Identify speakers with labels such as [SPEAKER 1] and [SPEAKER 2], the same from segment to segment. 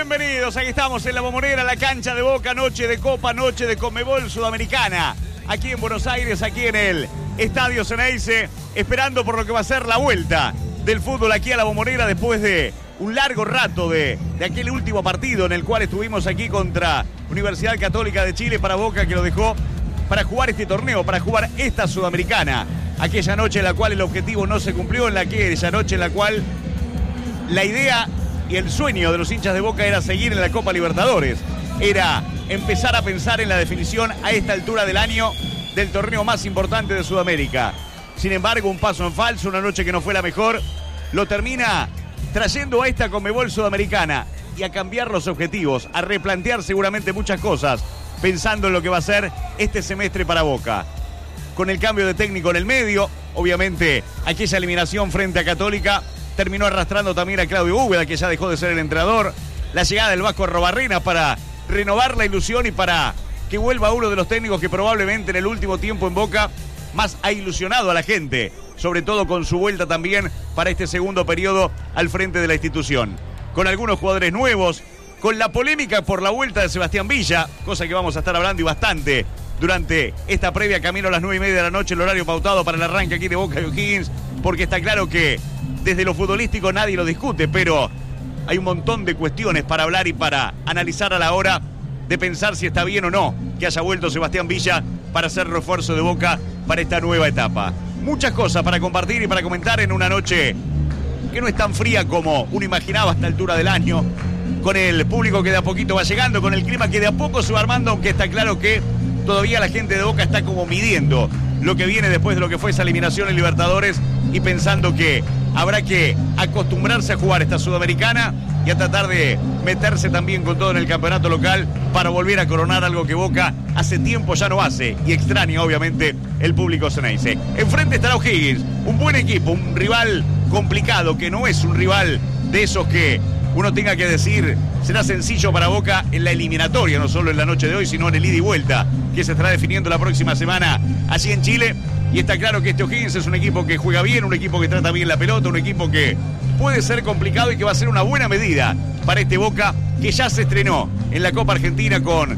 [SPEAKER 1] bienvenidos. Aquí estamos en La Bombonera, la cancha de Boca, noche de Copa, noche de Conmebol Sudamericana. Aquí en Buenos Aires, aquí en el Estadio Ceneice, esperando por lo que va a ser la vuelta del fútbol aquí a La Bombonera después de un largo rato de aquel último partido en el cual estuvimos aquí contra Universidad Católica de Chile para Boca, que lo dejó para jugar este torneo, para jugar esta Sudamericana. Aquella noche en la cual el objetivo no se cumplió, aquella noche en la cual la idea y el sueño de los hinchas de Boca era seguir en la Copa Libertadores. Era empezar a pensar en la definición a esta altura del año del torneo más importante de Sudamérica. Sin embargo, un paso en falso, una noche que no fue la mejor, lo termina trayendo a esta Conmebol Sudamericana y a cambiar los objetivos, a replantear seguramente muchas cosas, pensando en lo que va a ser este semestre para Boca. Con el cambio de técnico en el medio, obviamente aquella eliminación frente a Católica terminó arrastrando también a Claudio Úbeda, que ya dejó de ser el entrenador. La llegada del Vasco Arrobarrena para renovar la ilusión y para que vuelva uno de los técnicos que probablemente en el último tiempo en Boca más ha ilusionado a la gente, sobre todo con su vuelta también para este segundo periodo al frente de la institución. Con algunos jugadores nuevos, con la polémica por la vuelta de Sebastián Villa, cosa que vamos a estar hablando y bastante durante esta previa camino a las 9:30 de la noche, el horario pautado para el arranque aquí de Boca y O'Higgins, porque está claro que desde lo futbolístico nadie lo discute, pero hay un montón de cuestiones para hablar y para analizar a la hora de pensar si está bien o no que haya vuelto Sebastián Villa para ser refuerzo de Boca para esta nueva etapa. Muchas cosas para compartir y para comentar en una noche que no es tan fría como uno imaginaba a esta altura del año, con el público que de a poquito va llegando, con el clima que de a poco se va armando, aunque está claro que todavía la gente de Boca está como midiendo lo que viene después de lo que fue esa eliminación en Libertadores y pensando que habrá que acostumbrarse a jugar esta Sudamericana y a tratar de meterse también con todo en el campeonato local para volver a coronar algo que Boca hace tiempo ya no hace y extraña obviamente el público ceneice. Enfrente estará O'Higgins, un buen equipo, un rival complicado, que no es un rival de esos que uno tenga que decir será sencillo para Boca en la eliminatoria, no solo en la noche de hoy, sino en el ida y vuelta, que se estará definiendo la próxima semana allí en Chile. Y está claro que este O'Higgins es un equipo que juega bien, un equipo que trata bien la pelota, un equipo que puede ser complicado y que va a ser una buena medida para este Boca, que ya se estrenó en la Copa Argentina con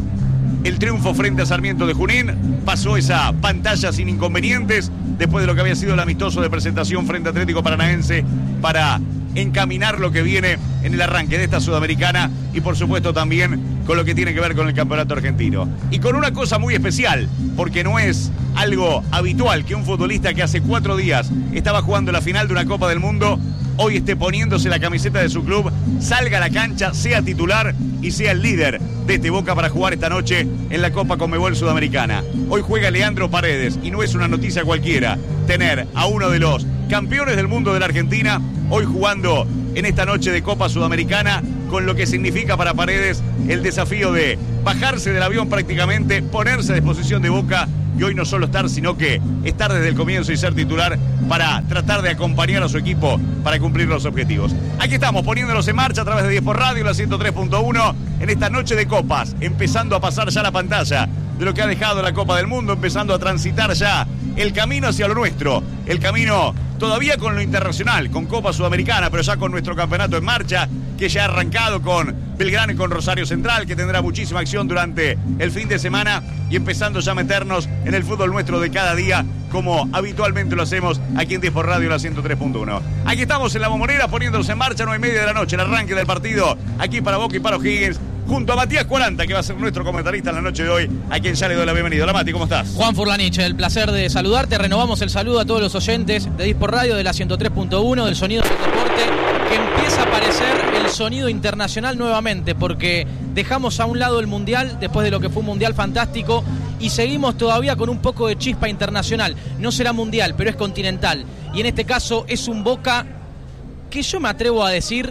[SPEAKER 1] el triunfo frente a Sarmiento de Junín. Pasó esa pantalla sin inconvenientes después de lo que había sido el amistoso de presentación frente a Atlético Paranaense para encaminar lo que viene en el arranque de esta Sudamericana y por supuesto también con lo que tiene que ver con el campeonato argentino. Y con una cosa muy especial, porque no es algo habitual que un futbolista que hace 4 días estaba jugando la final de una Copa del Mundo hoy esté poniéndose la camiseta de su club, salga a la cancha, sea titular y sea el líder de este Boca para jugar esta noche en la Copa Conmebol Sudamericana. Hoy juega Leandro Paredes y no es una noticia cualquiera tener a uno de los campeones del mundo de la Argentina hoy jugando en esta noche de Copa Sudamericana, con lo que significa para Paredes el desafío de bajarse del avión prácticamente, ponerse a disposición de Boca y hoy no solo estar, sino que estar desde el comienzo y ser titular para tratar de acompañar a su equipo para cumplir los objetivos. Aquí estamos poniéndolos en marcha a través de 10 por Radio, la 103.1, en esta noche de copas, empezando a pasar ya la pantalla de lo que ha dejado la Copa del Mundo, empezando a transitar ya el camino hacia lo nuestro, el camino todavía con lo internacional, con Copa Sudamericana, pero ya con nuestro campeonato en marcha, que ya ha arrancado con Belgrano y con Rosario Central, que tendrá muchísima acción durante el fin de semana, y empezando ya a meternos en el fútbol nuestro de cada día, como habitualmente lo hacemos aquí en 10 por Radio, la 103.1. Aquí estamos en La Bombonera poniéndonos en marcha, 9:30 de la noche, el arranque del partido aquí para Boca y para O'Higgins, junto a Matías Cuaranta, que va a ser nuestro comentarista en la noche de hoy, a quien ya le doy la bienvenida. Hola Mati, ¿cómo estás?
[SPEAKER 2] Juan Furlanich, el placer de saludarte. Renovamos el saludo a todos los oyentes de 10 por Radio, de la 103.1, del sonido del deporte, que empieza a aparecer el sonido internacional nuevamente, porque dejamos a un lado el Mundial, después de lo que fue un Mundial fantástico, y seguimos todavía con un poco de chispa internacional. No será Mundial, pero es continental. Y en este caso es un Boca que yo me atrevo a decir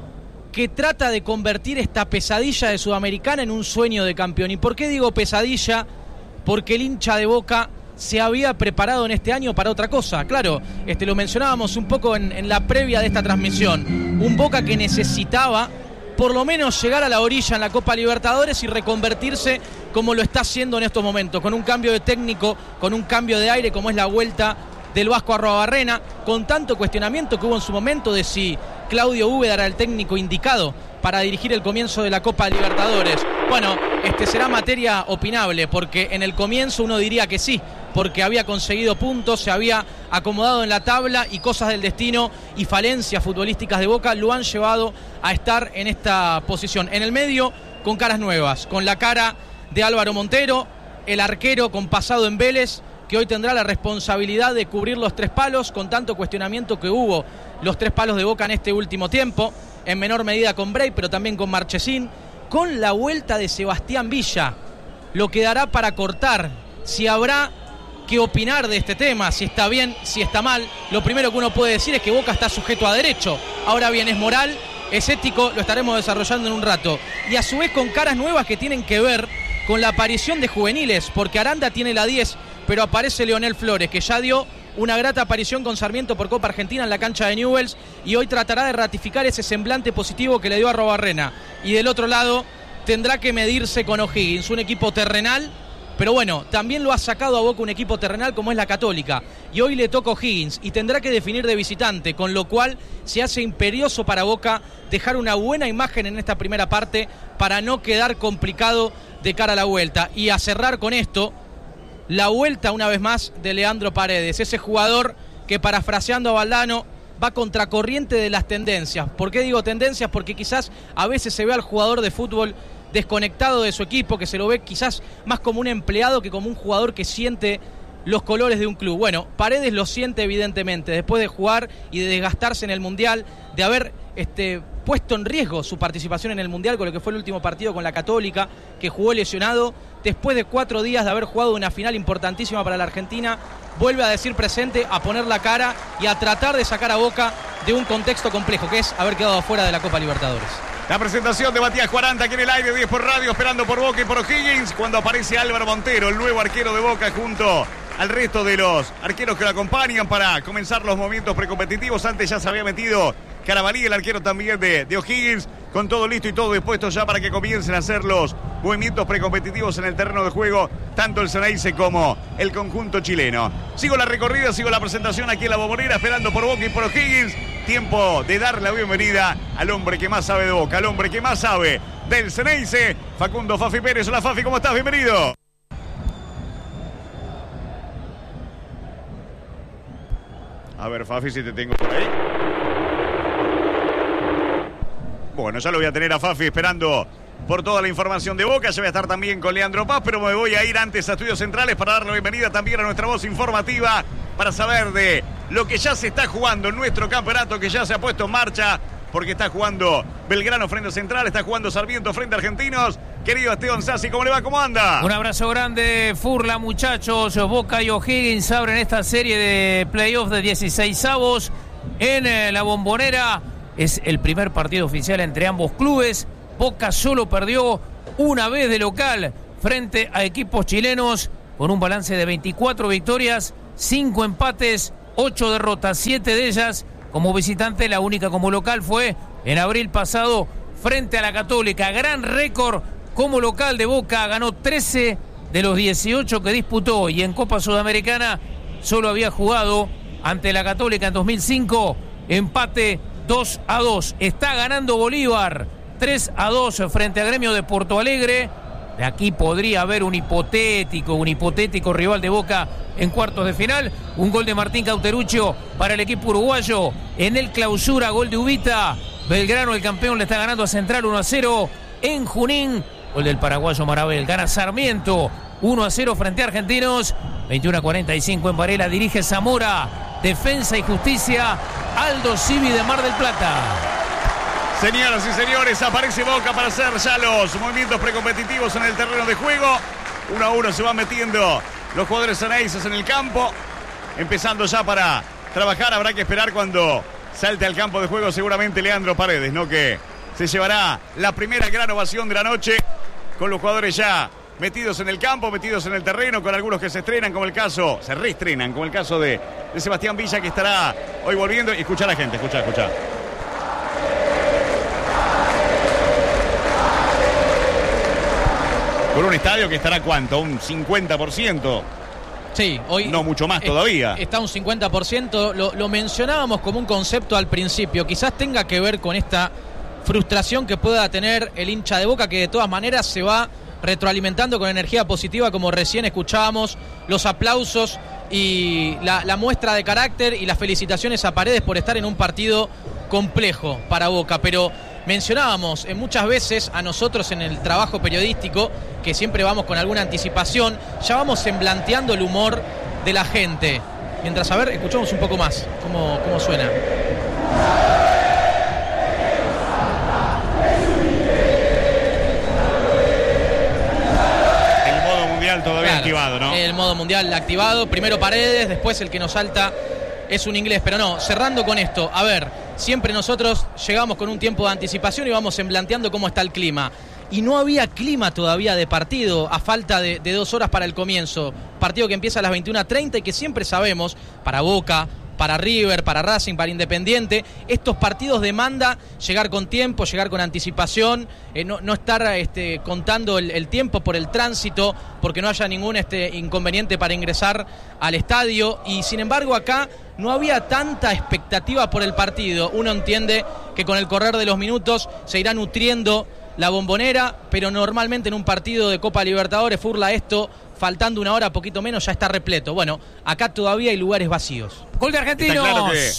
[SPEAKER 2] que trata de convertir esta pesadilla de Sudamericana en un sueño de campeón. ¿Y por qué digo pesadilla? Porque el hincha de Boca se había preparado en este año para otra cosa. Claro, lo mencionábamos un poco en la previa de esta transmisión. Un Boca que necesitaba por lo menos llegar a la orilla en la Copa Libertadores y reconvertirse como lo está haciendo en estos momentos, con un cambio de técnico, con un cambio de aire como es la vuelta del Vasco Arrobarrena, con tanto cuestionamiento que hubo en su momento de si Claudio Úbeda era el técnico indicado para dirigir el comienzo de la Copa Libertadores. Bueno, será materia opinable, porque en el comienzo uno diría que sí, porque había conseguido puntos, se había acomodado en la tabla y cosas del destino y falencias futbolísticas de Boca lo han llevado a estar en esta posición. En el medio, con caras nuevas, con la cara de Álvaro Montero, el arquero con pasado en Vélez, que hoy tendrá la responsabilidad de cubrir los 3 palos, con tanto cuestionamiento que hubo los 3 palos de Boca en este último tiempo, en menor medida con Bray, pero también con Marchesín, con la vuelta de Sebastián Villa. Lo quedará para cortar, si habrá que opinar de este tema, si está bien, si está mal. Lo primero que uno puede decir es que Boca está sujeto a derecho. Ahora bien, es moral, es ético, lo estaremos desarrollando en un rato. Y a su vez con caras nuevas que tienen que ver con la aparición de juveniles, porque Aranda tiene la 10, pero aparece Leonel Flores, que ya dio una grata aparición con Sarmiento por Copa Argentina en la cancha de Newell's, y hoy tratará de ratificar ese semblante positivo que le dio a Arrobarrena. Y del otro lado tendrá que medirse con O'Higgins, un equipo terrenal, pero bueno, también lo ha sacado a Boca un equipo terrenal como es la Católica, y hoy le toca O'Higgins y tendrá que definir de visitante, con lo cual se hace imperioso para Boca dejar una buena imagen en esta primera parte para no quedar complicado de cara a la vuelta. Y a cerrar con esto, la vuelta una vez más de Leandro Paredes, ese jugador que, parafraseando a Valdano, va contracorriente de las tendencias. ¿Por qué digo tendencias? Porque quizás a veces se ve al jugador de fútbol desconectado de su equipo, que se lo ve quizás más como un empleado que como un jugador que siente los colores de un club. Bueno, Paredes lo siente evidentemente, después de jugar y de desgastarse en el Mundial, de haber puesto en riesgo su participación en el Mundial con lo que fue el último partido con la Católica, que jugó lesionado. Después de 4 días de haber jugado una final importantísima para la Argentina, vuelve a decir presente, a poner la cara y a tratar de sacar a Boca de un contexto complejo, que es haber quedado afuera de la Copa Libertadores.
[SPEAKER 1] La presentación de Matías 40 aquí en el aire, 10 por radio, esperando por Boca y por O'Higgins, cuando aparece Álvaro Montero, el nuevo arquero de Boca, junto al resto de los arqueros que lo acompañan para comenzar los movimientos precompetitivos. Antes ya se había metido Carabalí, el arquero también de O'Higgins, con todo listo y todo dispuesto ya para que comiencen a hacer los movimientos precompetitivos en el terreno de juego, tanto el Ceneice como el conjunto chileno. Sigo la recorrida, sigo la presentación aquí en la Bombonera, esperando por Boca y por O'Higgins. Tiempo de dar la bienvenida al hombre que más sabe de Boca, al hombre que más sabe del Ceneice, Facundo Fafi Pérez. Hola Fafi, ¿cómo estás? Bienvenido. A ver, Fafi, si te tengo por ahí. Bueno, ya lo voy a tener a Fafi esperando por toda la información de Boca. Yo voy a estar también con Leandro Paz, pero me voy a ir antes a Estudios Centrales para dar la bienvenida también a nuestra voz informativa para saber de lo que ya se está jugando en nuestro campeonato, que ya se ha puesto en marcha, porque está jugando Belgrano frente a Central, está jugando Sarmiento frente a Argentinos. Querido Esteban Sassi, ¿cómo le va? ¿Cómo anda?
[SPEAKER 3] Un abrazo grande, Furla, muchachos. Boca y O'Higgins abren esta serie de playoffs de 16avos en la Bombonera. Es el primer partido oficial entre ambos clubes. Boca solo perdió una vez de local frente a equipos chilenos, con un balance de 24 victorias, 5 empates, 8 derrotas, 7 de ellas como visitante. La única como local fue en abril pasado frente a la Católica. Gran récord como local de Boca, ganó 13 de los 18 que disputó, y en Copa Sudamericana solo había jugado ante la Católica en 2005, empate 2-2. Está ganando Bolívar 3-2 frente a Gremio de Porto Alegre. De aquí podría haber un hipotético rival de Boca en cuartos de final. Un gol de Martín Cauteruccio para el equipo uruguayo en el Clausura, gol de Ubita. Belgrano, el campeón, le está ganando a Central 1-0 en Junín. Gol del paraguayo Marabel. Gana Sarmiento 1-0 frente a Argentinos. 21-45 en Varela, dirige Zamora. Defensa y Justicia, Aldo Civi de Mar del Plata.
[SPEAKER 1] Señoras y señores, aparece Boca para hacer ya los movimientos precompetitivos en el terreno de juego. 1-1 se van metiendo los jugadores ceneices en el campo, empezando ya para trabajar. Habrá que esperar cuando salte al campo de juego seguramente Leandro Paredes, ¿no? Que se llevará la primera gran ovación de la noche, con los jugadores ya metidos en el campo, metidos en el terreno, con algunos que se reestrenan, como el caso de Sebastián Villa, que estará hoy volviendo. Y escuchá a la gente, escuchá. Con un estadio que estará, ¿cuánto? Un 50%.
[SPEAKER 2] Sí, hoy
[SPEAKER 1] no mucho más todavía.
[SPEAKER 2] Está un 50%, lo mencionábamos como un concepto al principio, quizás tenga que ver con esta frustración que pueda tener el hincha de Boca, que de todas maneras se va retroalimentando con energía positiva, como recién escuchábamos, los aplausos y la muestra de carácter y las felicitaciones a Paredes por estar en un partido complejo para Boca. Pero mencionábamos muchas veces a nosotros en el trabajo periodístico, que siempre vamos con alguna anticipación, ya vamos semblanteando el humor de la gente. Mientras, a ver, escuchamos un poco más cómo suena.
[SPEAKER 1] Todavía claro, activado, ¿no?
[SPEAKER 2] El modo mundial activado. Primero Paredes, después el que nos salta es un inglés. Pero no, cerrando con esto, a ver, siempre nosotros llegamos con un tiempo de anticipación y vamos semblanteando cómo está el clima. Y no había clima todavía de partido, a falta de 2 horas para el comienzo. Partido que empieza a las 21:30 y que siempre sabemos, para Boca, para River, para Racing, para Independiente, estos partidos demanda llegar con tiempo, llegar con anticipación, no estar contando el tiempo por el tránsito, porque no haya ningún inconveniente para ingresar al estadio. Y sin embargo acá no había tanta expectativa por el partido. Uno entiende que con el correr de los minutos se irá nutriendo la Bombonera, pero normalmente en un partido de Copa Libertadores, Furla, esto faltando 1 hora, poquito menos, ya está repleto. Bueno, acá todavía hay lugares vacíos.
[SPEAKER 3] Gol de Argentinos.
[SPEAKER 1] Claro que...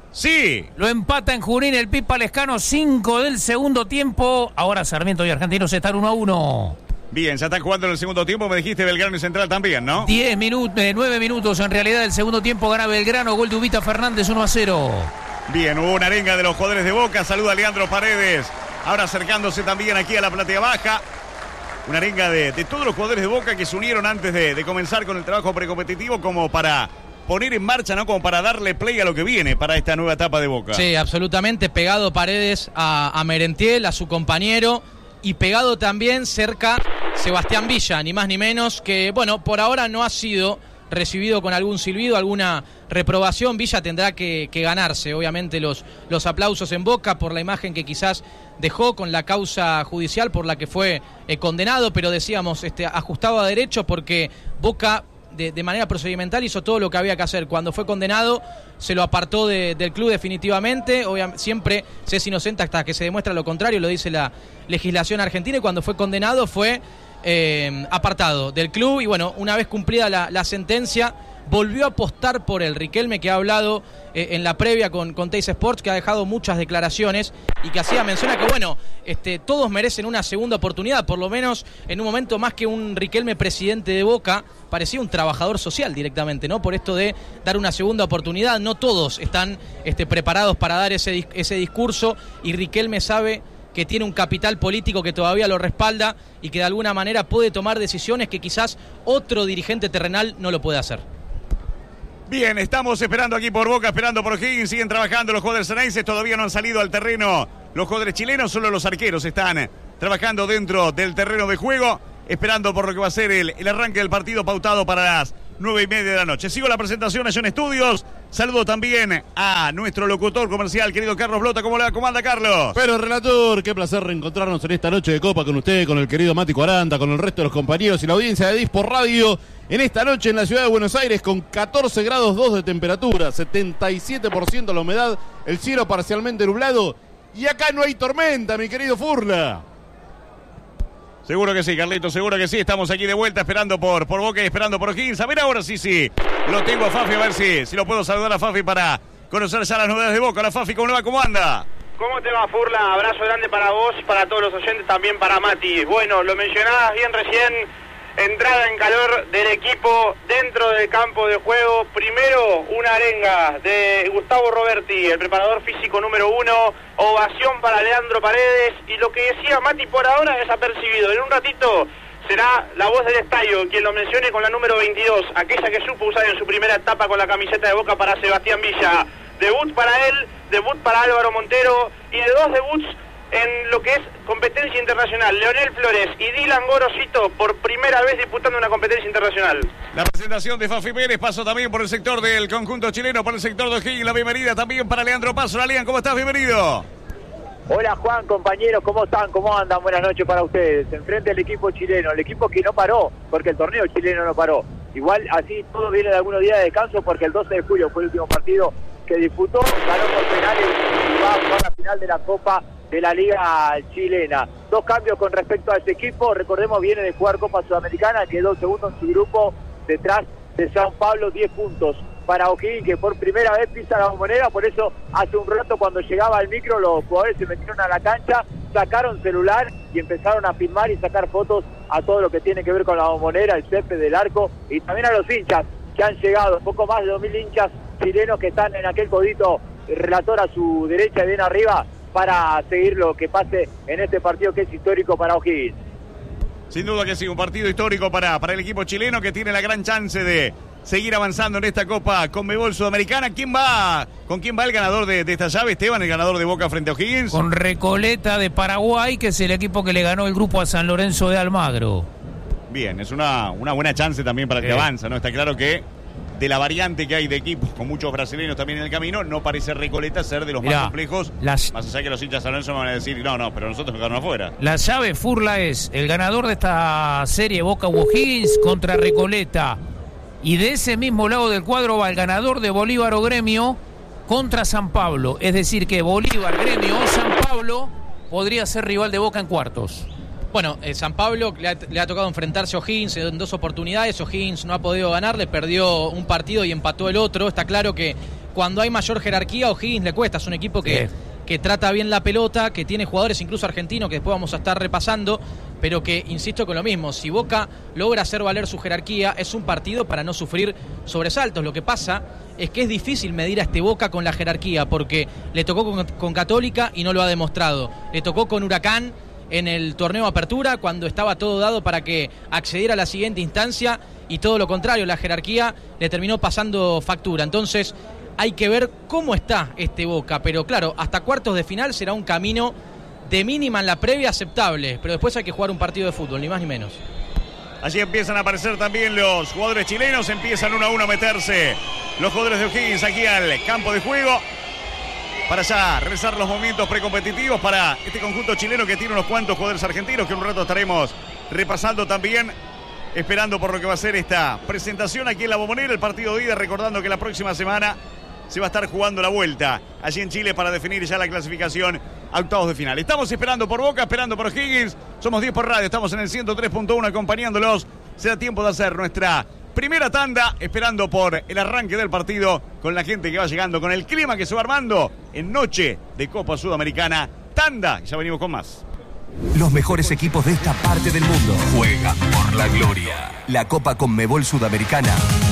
[SPEAKER 1] Sí.
[SPEAKER 3] Lo empata en Junín el Pipa Lescano, 5 del segundo tiempo. Ahora Sarmiento y Argentinos están 1-1.
[SPEAKER 1] Bien, ya están jugando en el segundo tiempo. Me dijiste Belgrano y Central también, ¿no?
[SPEAKER 3] 9 minutos en realidad del segundo tiempo. Gana Belgrano, gol de Ubita Fernández, 1-0.
[SPEAKER 1] Bien, hubo una arenga de los jugadores de Boca. Saluda a Leandro Paredes. Ahora acercándose también aquí a la platea baja. Una arenga de todos los jugadores de Boca que se unieron antes de comenzar con el trabajo precompetitivo, como para poner en marcha, ¿no? Como para darle play a lo que viene para esta nueva etapa de Boca.
[SPEAKER 2] Sí, absolutamente. Pegado Paredes a Merentiel, a su compañero, y pegado también cerca Sebastián Villa, ni más ni menos, que, bueno, por ahora no ha sido recibido con algún silbido, alguna reprobación. Villa tendrá que ganarse, obviamente, los aplausos en Boca por la imagen que quizás dejó con la causa judicial por la que fue condenado, pero decíamos, ajustado a derecho, porque Boca de manera procedimental hizo todo lo que había que hacer. Cuando fue condenado se lo apartó del club definitivamente. Siempre se es inocente hasta que se demuestra lo contrario, lo dice la legislación argentina, y cuando fue condenado fue apartado del club. Y bueno, una vez cumplida la sentencia, volvió a apostar por el Riquelme, que ha hablado en la previa con Teis Sports, que ha dejado muchas declaraciones y que hacía mención a que, bueno, todos merecen una segunda oportunidad, por lo menos en un momento. Más que un Riquelme presidente de Boca, parecía un trabajador social directamente, ¿no? Por esto de dar una segunda oportunidad. No todos están preparados para dar ese discurso, y Riquelme sabe que tiene un capital político que todavía lo respalda y que de alguna manera puede tomar decisiones que quizás otro dirigente terrenal no lo puede hacer.
[SPEAKER 1] Bien, estamos esperando aquí por Boca, esperando por Higgins. Siguen trabajando los jugadores ceneices, todavía no han salido al terreno los jugadores chilenos, solo los arqueros están trabajando dentro del terreno de juego, esperando por lo que va a ser el arranque del partido pautado para las 9:30 de la noche. Sigo la presentación allá en estudios. Saludo también a nuestro locutor comercial, querido Carlos Blota. ¿Cómo le va? ¿Cómo anda, Carlos?
[SPEAKER 4] Pero, relator, qué placer reencontrarnos en esta noche de Copa con usted, con el querido Mati Cuaranta, con el resto de los compañeros y la audiencia de Dispor Radio. En esta noche en la ciudad de Buenos Aires, con 14 grados 2 de temperatura, 77% la humedad, el cielo parcialmente nublado, y acá no hay tormenta, mi querido Furla.
[SPEAKER 1] Seguro que sí, Carlito, seguro que sí. Estamos aquí de vuelta esperando por Boca y esperando por Higgins. A ver ahora sí. Lo tengo a Fafi, a ver si lo puedo saludar a Fafi para conocer ya las novedades de Boca. Hola, Fafi, ¿cómo le va? ¿Cómo anda?
[SPEAKER 5] ¿Cómo te va, Furla? Abrazo grande para vos, para todos los oyentes, también para Mati. Bueno, lo mencionabas bien recién. Entrada en calor del equipo dentro del campo de juego. Primero, una arenga de Gustavo Roberti, el preparador físico número 1. Ovación para Leandro Paredes. Y lo que decía Mati por ahora desapercibido. En un ratito será la voz del estadio quien lo mencione con la número 22. Aquella que supo usar en su primera etapa con la camiseta de Boca para Sebastián Villa. Debut para él, debut para Álvaro Montero. Y de 2 debuts en lo que es competencia internacional, Leonel Flores y Dylan Gorosito por primera vez disputando una competencia internacional.
[SPEAKER 1] La presentación de Fafi Pérez pasó también por el sector del conjunto chileno, por el sector de O'Higgins. La bienvenida también para Leandro Paso. Leandro, ¿cómo estás? Bienvenido.
[SPEAKER 6] Hola Juan, compañeros, ¿cómo están? ¿Cómo andan? Buenas noches para ustedes. Enfrente del equipo chileno, el equipo que no paró, porque el torneo chileno no paró. Igual así todo viene de algunos días de descanso porque el 12 de julio fue el último partido que disputó, ganó por penales y va a jugar la final de la Copa de la Liga Chilena. 2 cambios con respecto a ese equipo, recordemos viene de jugar Copa Sudamericana, quedó segundo en su grupo detrás de San Pablo, 10 puntos para O'Higgins, que por primera vez pisa la Bombonera. Por eso hace un rato cuando llegaba al micro los jugadores se metieron a la cancha, sacaron celular y empezaron a filmar y sacar fotos a todo lo que tiene que ver con la Bombonera, el césped del arco y también a los hinchas que han llegado, poco más de 2.000 hinchas chilenos que están en aquel codito relator a su derecha y bien arriba para seguir lo que pase en este partido que es histórico para O'Higgins.
[SPEAKER 1] Sin duda que sí, un partido histórico para el equipo chileno que tiene la gran chance de seguir avanzando en esta Copa Conmebol Sudamericana. ¿Con quién va el ganador de esta llave, Esteban, el ganador de Boca frente a O'Higgins?
[SPEAKER 3] Con Recoleta de Paraguay, que es el equipo que le ganó el grupo a San Lorenzo de Almagro.
[SPEAKER 1] Bien, es una buena chance también para el que avanza, ¿no? Está claro que de la variante que hay de equipos con muchos brasileños también en el camino, no parece Recoleta ser de los más complejos. Más allá que los hinchas de San Lorenzo me van a decir, no, pero nosotros quedamos afuera.
[SPEAKER 3] La llave Furla es el ganador de esta serie Boca O'Higgins contra Recoleta. Y de ese mismo lado del cuadro va el ganador de Bolívar o Gremio contra San Pablo. Es decir que Bolívar, Gremio o San Pablo podría ser rival de Boca en cuartos.
[SPEAKER 2] Bueno, San Pablo le ha tocado enfrentarse a O'Higgins en 2 oportunidades. O'Higgins no ha podido ganar, le perdió un partido y empató el otro. Está claro que cuando hay mayor jerarquía, a O'Higgins le cuesta. Es un equipo que trata bien la pelota, que tiene jugadores incluso argentinos que después vamos a estar repasando, pero que, insisto con lo mismo, si Boca logra hacer valer su jerarquía, es un partido para no sufrir sobresaltos. Lo que pasa es que es difícil medir a este Boca con la jerarquía, porque le tocó con Católica y no lo ha demostrado. Le tocó con Huracán en el torneo Apertura, cuando estaba todo dado para que accediera a la siguiente instancia, y todo lo contrario, la jerarquía le terminó pasando factura. Entonces hay que ver cómo está este Boca, pero claro, hasta cuartos de final será un camino de mínima en la previa aceptable, pero después hay que jugar un partido de fútbol, ni más ni menos.
[SPEAKER 1] Allí empiezan a aparecer también los jugadores chilenos, empiezan uno a uno a meterse los jugadores de O'Higgins aquí al campo de juego, para ya realizar los momentos precompetitivos para este conjunto chileno que tiene unos cuantos jugadores argentinos que en un rato estaremos repasando también, esperando por lo que va a ser esta presentación aquí en la Bombonera, el partido de ida, recordando que la próxima semana se va a estar jugando la vuelta allí en Chile para definir ya la clasificación a octavos de final. Estamos esperando por Boca, esperando por O'Higgins, somos 10 por radio, estamos en el 103.1 acompañándolos. Será tiempo de hacer nuestra primera tanda, esperando por el arranque del partido con la gente que va llegando, con el clima que se va armando en noche de Copa Sudamericana. Tanda, ya venimos con más.
[SPEAKER 7] Los mejores equipos de esta parte del mundo juegan por la gloria. La Copa Conmebol Sudamericana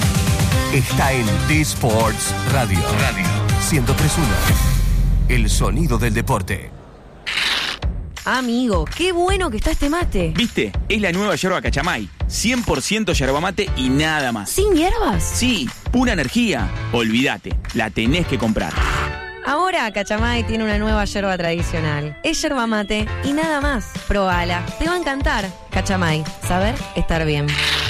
[SPEAKER 7] está en D-Sports Radio 103.1. El sonido del deporte.
[SPEAKER 8] Amigo, qué bueno que está este mate.
[SPEAKER 9] ¿Viste? Es la nueva yerba Cachamay. 100% yerba mate y nada más.
[SPEAKER 8] ¿Sin hierbas?
[SPEAKER 9] Sí, pura energía. Olvídate, la tenés que comprar.
[SPEAKER 8] Ahora Cachamay tiene una nueva yerba tradicional. Es yerba mate y nada más. Probala, te va a encantar. Cachamay, saber estar bien.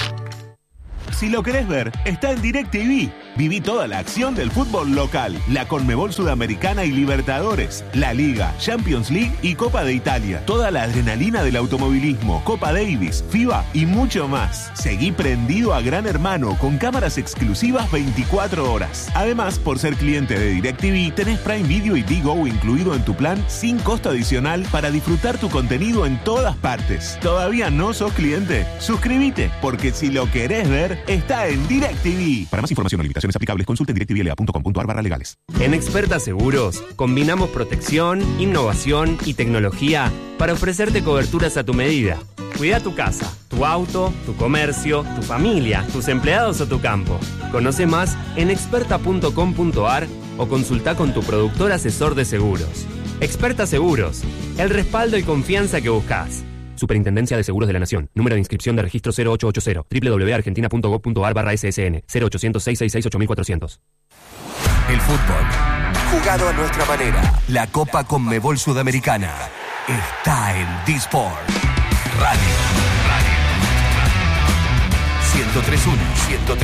[SPEAKER 10] Si lo querés ver, está en DirecTV. Viví toda la acción del fútbol local, la Conmebol Sudamericana y Libertadores, la Liga, Champions League y Copa de Italia. Toda la adrenalina del automovilismo, Copa Davis, FIBA y mucho más. Seguí prendido a Gran Hermano con cámaras exclusivas 24 horas. Además, por ser cliente de DirecTV, tenés Prime Video y Digo incluido en tu plan sin costo adicional para disfrutar tu contenido en todas partes. ¿Todavía no sos cliente? Suscríbete, porque si lo querés ver, está en DirecTV. Para más información o limitaciones aplicables, consulte en directvla.com.ar/legales.
[SPEAKER 11] En Experta Seguros, combinamos protección, innovación y tecnología para ofrecerte coberturas a tu medida. Cuida tu casa, tu auto, tu comercio, tu familia, tus empleados o tu campo. Conoce más en experta.com.ar o consulta con tu productor asesor de seguros. Experta Seguros, el respaldo y confianza que buscas. Superintendencia de Seguros de la Nación. Número de inscripción de registro 0880. www.argentina.gov.ar/ssn. 0800-666-8400.
[SPEAKER 7] El fútbol, jugado a nuestra manera. La Copa Conmebol Sudamericana está en D-Sport Radio 103.1.